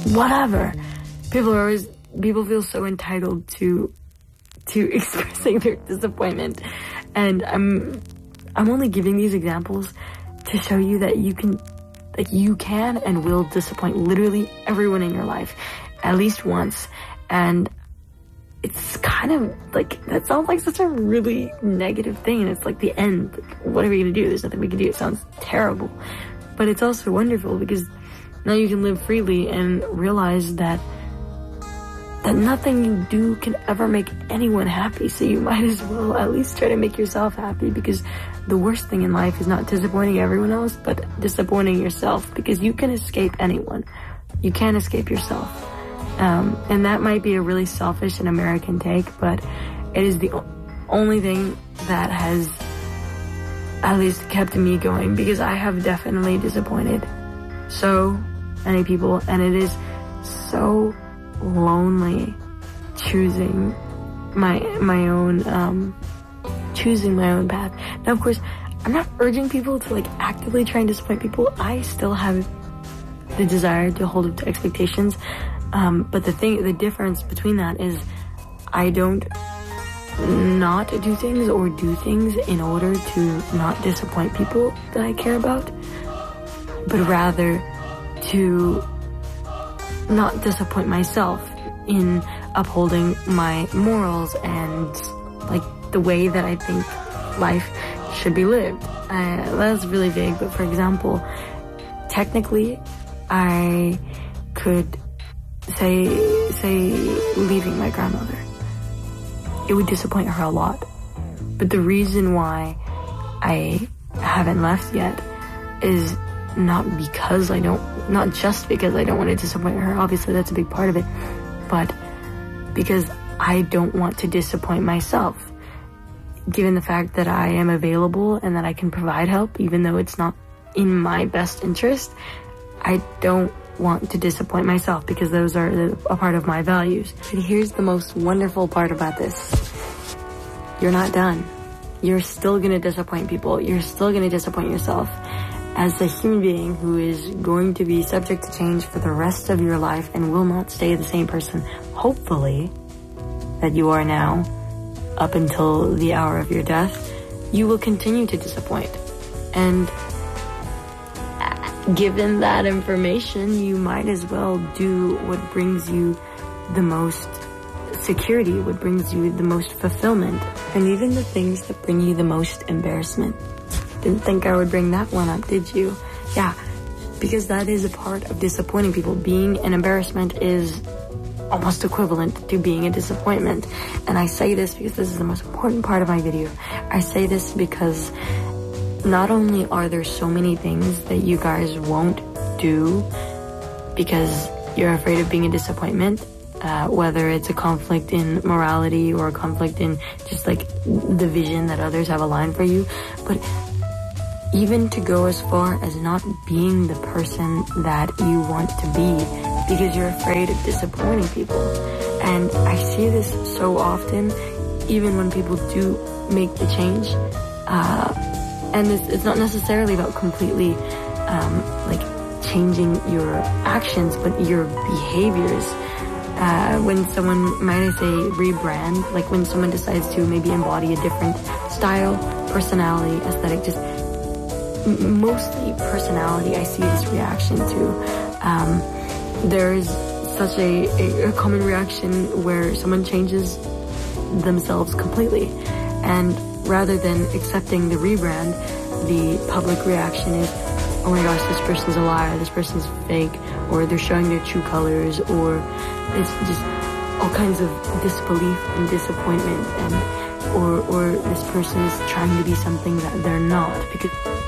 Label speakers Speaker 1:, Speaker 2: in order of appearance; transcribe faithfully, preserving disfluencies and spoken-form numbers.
Speaker 1: whatever. People are always, people feel so entitled to, to expressing their disappointment. And I'm, I'm only giving these examples to show you that you can, like you can and will disappoint literally everyone in your life at least once. And it's kind of like, that sounds like such a really negative thing, and it's like the end. Like, what are we gonna do? There's nothing we can do. It sounds terrible. But it's also wonderful because now you can live freely and realize that that nothing you do can ever make anyone happy. So you might as well at least try to make yourself happy, because the worst thing in life is not disappointing everyone else, but disappointing yourself, because you can escape anyone. You can't escape yourself. Um, and that might be a really selfish and American take, but it is the only thing that has at least kept me going, because I have definitely disappointed so many people, and it is so lonely choosing my my own um choosing my own path. Now, of course, I'm not urging people to like actively try and disappoint people. I still have the desire to hold up to expectations, um but the thing the difference between that is I don't not do things or do things in order to not disappoint people that I care about, but rather to not disappoint myself in upholding my morals and like the way that I think life should be lived. Uh, that's really vague, but for example, technically I could say say leaving my grandmother. It would disappoint her a lot. But the reason why I haven't left yet is not because I don't, not just because I don't want to disappoint her, obviously that's a big part of it, but because I don't want to disappoint myself. Given the fact that I am available and that I can provide help, even though it's not in my best interest, I don't want to disappoint myself, because those are a part of my values. And here's the most wonderful part about this. You're not done. You're still gonna disappoint people. You're still gonna disappoint yourself. As a human being who is going to be subject to change for the rest of your life and will not stay the same person, hopefully, that you are now, up until the hour of your death, you will continue to disappoint. And given that information, you might as well do what brings you the most security, what brings you the most fulfillment, and even the things that bring you the most embarrassment. Didn't think I would bring that one up, did you? Yeah, because that is a part of disappointing people. Being an embarrassment is almost equivalent to being a disappointment. And I say this because this is the most important part of my video. I say this because not only are there so many things that you guys won't do because you're afraid of being a disappointment, uh, whether it's a conflict in morality or a conflict in just like the vision that others have aligned for you, but even to go as far as not being the person that you want to be because you're afraid of disappointing people. And I see this so often, even when people do make the change, uh, and it's, it's not necessarily about completely, um, like changing your actions, but your behaviors. Uh, when someone, might I say, rebrand, like when someone decides to maybe embody a different style, personality, aesthetic, just m mostly personality, I see this reaction to. Um, there's such a, a, a common reaction where someone changes themselves completely, and rather than accepting the rebrand, the public reaction is, oh my gosh, this person's a liar, this person's fake, or they're showing their true colors, or it's just all kinds of disbelief and disappointment, and or or this person is trying to be something that they're not, because